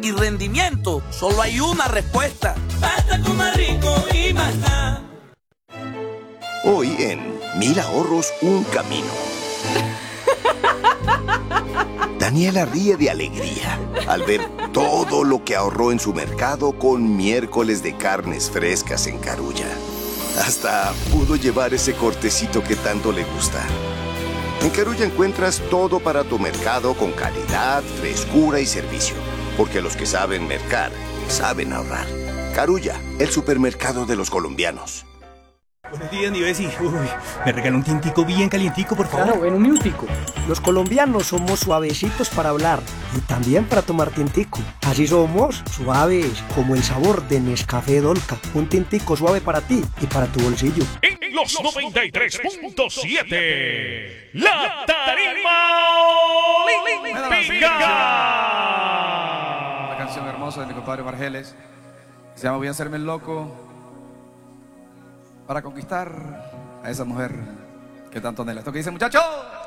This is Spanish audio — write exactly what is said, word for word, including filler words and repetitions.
y rendimiento, solo hay una respuesta. Pasta con más rico y más nada. Hoy en Mil Ahorros, un camino. Daniela ríe de alegría al ver todo lo que ahorró en su mercado con miércoles de carnes frescas en Carulla. Hasta pudo llevar ese cortecito que tanto le gusta. En Carulla encuentras todo para tu mercado con calidad, frescura y servicio. Porque los que saben mercar, saben ahorrar. Carulla, el supermercado de los colombianos. Buenos días, mi Bessie. Uy, me regaló un tintico bien calientico, por favor. Claro, ven un minutico. Los colombianos somos suavecitos para hablar y también para tomar tintico. Así somos suaves, como el sabor de Nescafé Dolca. Un tintico suave para ti y para tu bolsillo. En los noventa y tres punto siete, La Tarima Olímpica. Una canción hermosa de mi compadre Margeles. Se llama Voy a hacerme el loco para conquistar a esa mujer que tanto anhela. ¿Esto qué dice, muchachos?